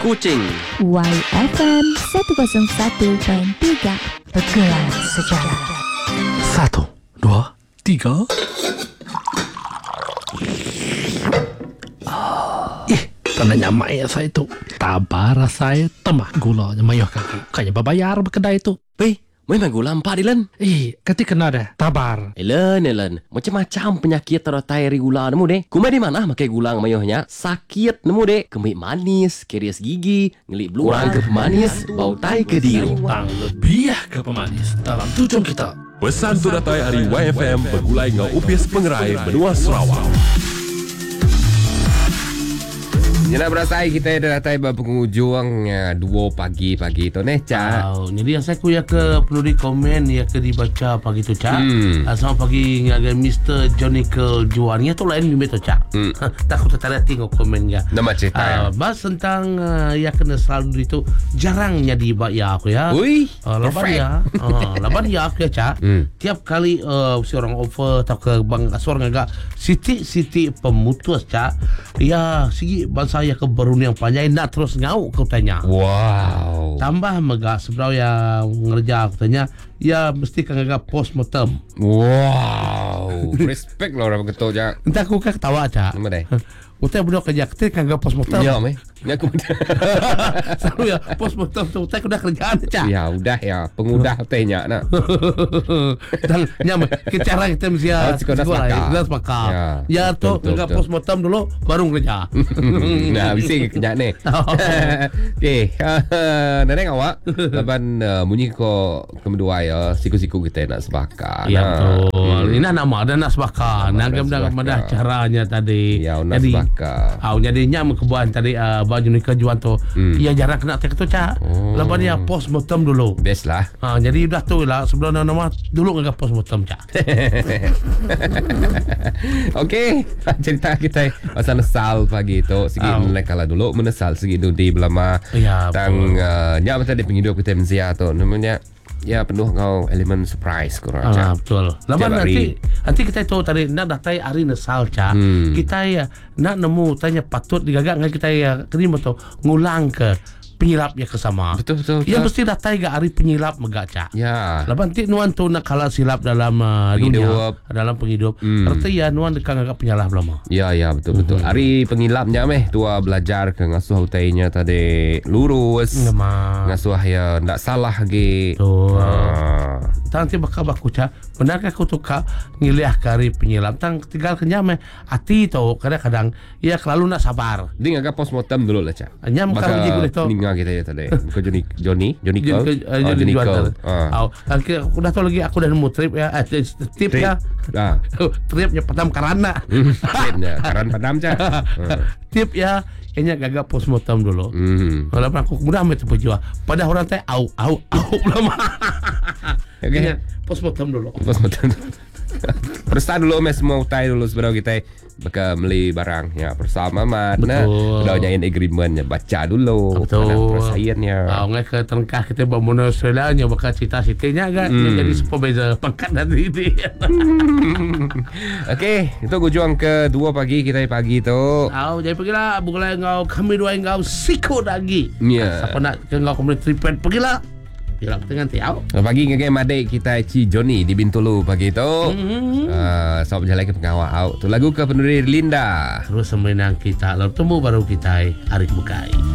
Kuching. YFM 101.3 Bergerak Sejarah. 1, 2, 3. Tak nak nyamak ya saya tu. Tabar saya temah gulanya mayuh kaki. Kayaknya berbayar berkedai tu. Weh, memang gula 4 Dilan. Kati kena dah. Tabar. Elen. Macam-macam penyakit teratai dari gula nemu deh. Kumai di mana makai gula mayuhnya? Sakit nemu deh. Kemik manis, kerias gigi, ngelik beluang ke pemanis, bau tai ke diru. Tang lebih ke pemanis dalam tujuan kita. Pesan tu datai hari YFM bergulai ngau upis pengerai benua Sarawak. Jangan berasai kita dah datai berpenghujung 2 pagi tu nih Cak. Jadi saya kuya ke perlu di komen ya ke dibaca pagi tu Cak. Selamat pagi ngagai Mr. Jonical juarnya tu lain mimpi tu Cak. Takut tertarik tengok komennya. Nama cerita. Bahas tentang ya kena selalu itu jarangnya di ya aku ya. Ui, laban ya aku ya Cak. Tiap kali si orang offer atau ke bang seorang agak siti pemutus Cak. Ya sigi bangsa saya keberunian panjang nak terus ngau kau tanya. Wow. Tambah megak sebenarnya yang ngerja aku tanya, ya mesti kan agak postmortem. Wow. Respect lah orang ketua Cak. Entah aku kan ketawa Cak. Nama deh. Utai budak kerja ketik kan agak postmortem. Ya meh. Ni aku selalu ya postmortem tu utai udah kerjaan Cak. ya udah ya pengudah tanya nak. Dan nyam cara kita mesti sekolah. Ya tu agak postmortem dulu baru kerja. Nah, bisa kejap ni. Okey. Neneng awak laban bunyi ko kedua ya siku-siku kita nak sebakar. Ya betul. Ini nama ada nak sebakar. Nak dah caranya tadi. Ya nak sebakar. Jadinya kebuan tadi baju ni kejuan tu. Ya jarang kena tek tu Cak. Laban dia postmortem dulu. Best lah. Jadi dah tu lah sebelum nama dulu agak postmortem Cak. Okey, cerita kita pasal nesal pagi tu. Segi kala dulu menesal segi tu di belama. Ya. Tang nya mata di penghidup kita menzia tu namanya ya penuh ngau elemen surprise kurang aja. Betul. Laban nanti kita tahu tadi nak datai hari nesal Cak. Kita ya nak nemu tanya patut digagak dengan kita ya kerima tu ngulang ke penyilap ya kesama. Betul. Ya mesti datai ke hari penyilap megak Cak. Ya. Laban ti nuan tu nak kalah silap dalam dunia, dalam penghidup. Arti ya nuan dekat agak penyalah belum. Ya betul. Hari pengilapnya meh tua belajar ke ngasuh utainya tadi lurus. Ngasuh ya ndak salah lagi. Nanti bakal baku Cak. Benarkah aku tukar ngiliah ke hari penyilap tang tinggal kenyam hati tu kadang-kadang ya selalu nak sabar. Dia agak postmortem dulu lah Cak. Nyam kalau uji tu kita ya tadi. Kau Johnny Cole. Aku dah tahu lagi aku dah nemu trip ya. Trip ya. Tripnya padam karana. Tripnya karan padam Cak. Tip ya. Kayaknya gagak postmortem dulu. Kalau aku mudah amat terpejuah. Pada orang teh au lama. Okey. Postmortem dulu. Persa dulu mes semua utai dulu sebelum kita bakal beli barang ya bersama mat. Nah, udah nyain agreementnya baca dulu. Betul. Persainnya. Ngai ke tengkah kita bangun Australia nya bakal cita-citanya agak jadi super beza pangkat dari ini. Okey, itu gujuang ke 2 pagi kita pagi tu. Jadi pergilah bukan ngau kami dua ngau siko lagi. Ya. Siapa nak ke ngau kami tripet pergilah. Bila kita nganti pagi ngagai madai kita Ci Johnny di Bintulu pagi tu. So berjalan ke pengawal tu lagu ke penduri Linda. Terus semenang kita lalu temu baru kita Arik Bukai.